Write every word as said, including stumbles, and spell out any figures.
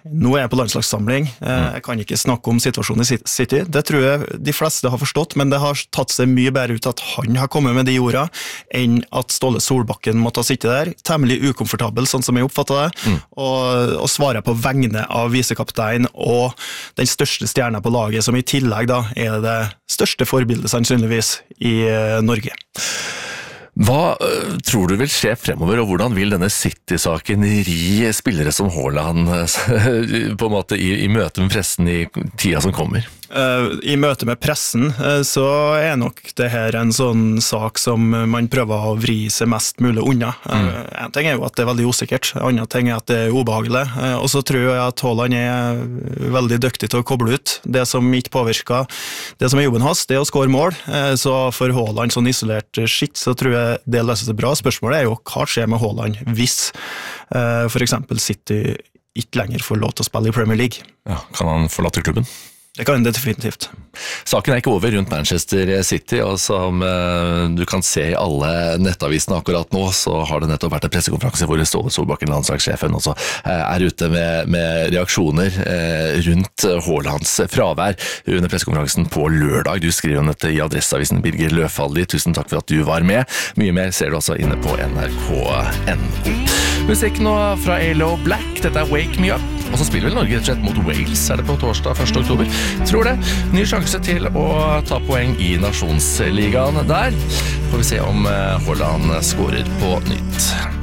Nå er jeg på landslagssamling. Jeg kan ikke snakke om situasjonen i City. Det tror jeg de fleste har forstått, men det har tatt seg mye bedre ut at han har kommet med de ordene, enn at Ståle Solbakken måtte ha sittet der, temmelig ukomfortabel, sånn som jeg oppfattet det, mm. og, og svarer på vegne av visekaptein og den største stjerna på laget, som i tillegg da er det største forbildet sannsynligvis i Norge. Hva uh, tror du vil skje fremover, og hvordan vil denne City-saken ri spillere som Haaland på en måte i, i møte med pressen i tida som kommer? Uh, I møte med pressen uh, så er nok det her en sånn sak som man prøver å vri seg mest mulig unna. Mm. Uh, en ting er jo at det er veldig usikkert, en annen ting er at det er ubehagelig, uh, og så tror jeg at Haaland er veldig dyktig til å koble ut. Det som ikke påvirker, det som er jobben hans, det er å skåre mål, uh, så for Haaland sånn isolert skitt, så tror jeg det løser seg bra. Spørsmålet er jo hva skjer med Haaland hvis uh, for eksempel City ikke lenger får lov til å spille i Premier League. Ja, kan han forlate klubben? Det kan det definitivt. Saken er ikke over rundt Manchester City, og som eh, du kan se i alle nettavisene akkurat nå, så har det nettopp vært en pressekonferanse hvor Ståle Solbakken, landslagssjefen, også eh, er ute med, med reaksjoner eh, rundt Haalands fravær under pressekonferansen på lørdag. Du skriver om dette i Adresseavisen, Birger Løfaldi. Tusen takk for at du var med. Mye mer ser du altså inne på N R K punktum N O. Musikk nå fra Aloe Black. Dette er Wake Me Up. Og så spiller vel Norge rett og slett mot Wales, er det på torsdag første oktober. Tror det. Ny sjanse til å ta poeng i Nasjonsligaen der. Får vi se om Haaland skårer på nytt.